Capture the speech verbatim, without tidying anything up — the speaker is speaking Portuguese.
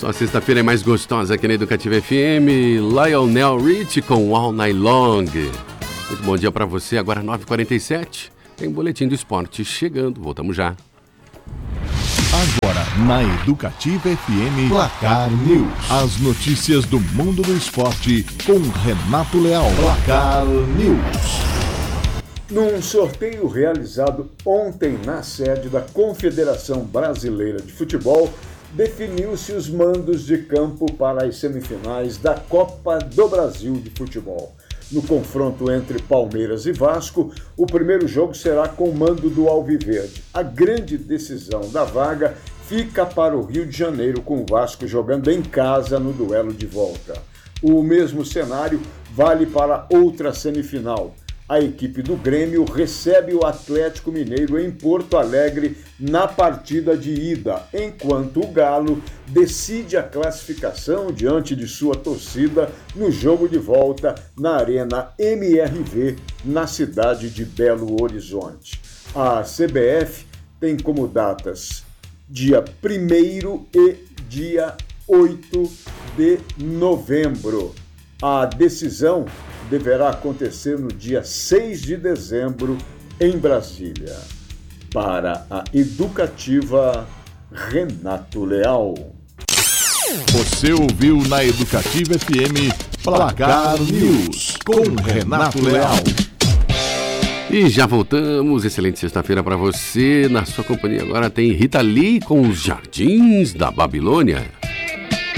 Só sexta-feira é mais gostosa aqui na Educativa F M. Lionel Richie com All Night Long. Muito bom dia para você. Agora nove e quarenta e sete. Tem boletim do esporte chegando. Voltamos já. Agora na Educativa F M, Placar News. As notícias do mundo do esporte com Renato Leal. Placar News. Num sorteio realizado ontem na sede da Confederação Brasileira de Futebol, definiu-se os mandos de campo para as semifinais da Copa do Brasil de Futebol. No confronto entre Palmeiras e Vasco, o primeiro jogo será com o mando do Alviverde. A grande decisão da vaga fica para o Rio de Janeiro, com o Vasco jogando em casa no duelo de volta. O mesmo cenário vale para outra semifinal. A equipe do Grêmio recebe o Atlético Mineiro em Porto Alegre na partida de ida, enquanto o Galo decide a classificação diante de sua torcida no jogo de volta na Arena M R V, na cidade de Belo Horizonte. A C B F tem como datas dia primeiro e dia oito de novembro. A decisão deverá acontecer no dia seis de dezembro, em Brasília. Para a Educativa, Renato Leal. Você ouviu na Educativa F M Placar News com Renato Leal. E já voltamos. Excelente sexta-feira para você. Na sua companhia agora tem Rita Lee com os Jardins da Babilônia.